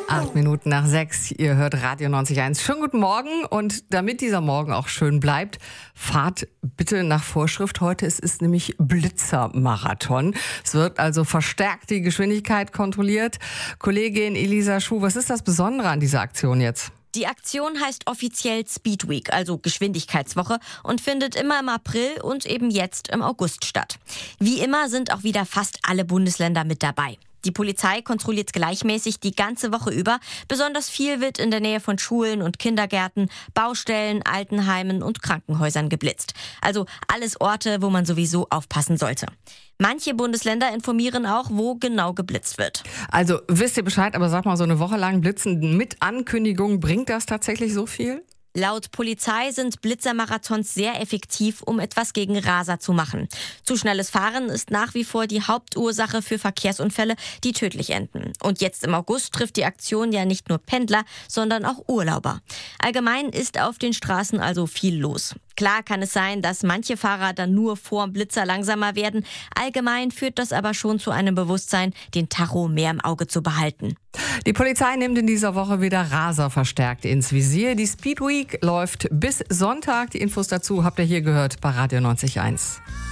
8:08. Ihr hört Radio 90.1. Schönen guten Morgen, und damit dieser Morgen auch schön bleibt, fahrt bitte nach Vorschrift heute. Es ist nämlich Blitzermarathon. Es wird also verstärkt die Geschwindigkeit kontrolliert. Kollegin Elisa Schuh, was ist das Besondere an dieser Aktion jetzt? Die Aktion heißt offiziell Speed Week, also Geschwindigkeitswoche, und findet immer im April und eben jetzt im August statt. Wie immer sind auch wieder fast alle Bundesländer mit dabei. Die Polizei kontrolliert gleichmäßig die ganze Woche über. Besonders viel wird in der Nähe von Schulen und Kindergärten, Baustellen, Altenheimen und Krankenhäusern geblitzt. Also alles Orte, wo man sowieso aufpassen sollte. Manche Bundesländer informieren auch, wo genau geblitzt wird. Also wisst ihr Bescheid, aber sag mal, so eine Woche lang Blitzen mit Ankündigung, bringt das tatsächlich so viel? Laut Polizei sind Blitzermarathons sehr effektiv, um etwas gegen Raser zu machen. Zu schnelles Fahren ist nach wie vor die Hauptursache für Verkehrsunfälle, die tödlich enden. Und jetzt im August trifft die Aktion ja nicht nur Pendler, sondern auch Urlauber. Allgemein ist auf den Straßen also viel los. Klar kann es sein, dass manche Fahrer dann nur vorm Blitzer langsamer werden. Allgemein führt das aber schon zu einem Bewusstsein, den Tacho mehr im Auge zu behalten. Die Polizei nimmt in dieser Woche wieder Raser verstärkt ins Visier. Die Speed Week läuft bis Sonntag. Die Infos dazu habt ihr hier gehört bei Radio 90.1.